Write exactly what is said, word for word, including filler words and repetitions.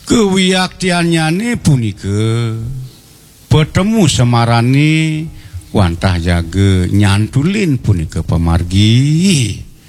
Kewiaktiannyane punika petemu Semarani wantah jage nyantulin punika pamargi